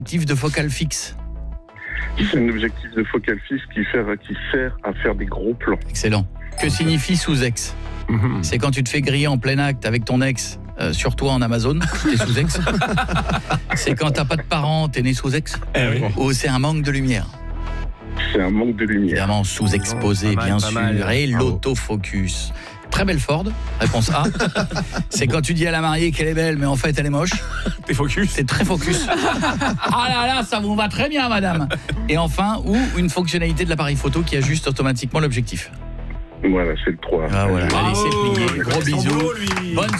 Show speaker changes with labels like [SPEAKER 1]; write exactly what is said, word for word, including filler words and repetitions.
[SPEAKER 1] Objectif de focale fixe.
[SPEAKER 2] C'est un objectif de focale fixe qui sert, à, qui sert à faire des gros plans.
[SPEAKER 1] Excellent. Que signifie sous-ex ?
[SPEAKER 3] Mmh.
[SPEAKER 1] C'est quand tu te fais griller en plein acte avec ton ex, euh, sur toi en Amazon, t'es sous-ex. C'est quand t'as pas de parents, t'es né sous-ex.
[SPEAKER 3] Eh oui.
[SPEAKER 1] Ou c'est un manque de lumière.
[SPEAKER 2] C'est un manque de lumière.
[SPEAKER 1] Évidemment, sous-exposé,
[SPEAKER 3] Oh, pas mal,
[SPEAKER 1] bien
[SPEAKER 3] pas
[SPEAKER 1] sûr.
[SPEAKER 3] mal.
[SPEAKER 1] Et
[SPEAKER 3] Bravo.
[SPEAKER 1] l'autofocus. Très belle Ford, réponse A. C'est quand tu dis à la mariée qu'elle est belle, mais en fait elle est moche.
[SPEAKER 3] T'es focus.
[SPEAKER 1] C'est très focus. Ah là là, ça vous va très bien, madame. Et enfin, ou une fonctionnalité de l'appareil photo qui ajuste automatiquement l'objectif.
[SPEAKER 2] Voilà, c'est le trois.
[SPEAKER 1] Ah voilà, allez, c'est
[SPEAKER 3] Bravo.
[SPEAKER 1] plié.
[SPEAKER 3] Il
[SPEAKER 1] Gros
[SPEAKER 3] connaît son
[SPEAKER 1] bisous.
[SPEAKER 3] boulot, lui.
[SPEAKER 1] Bonne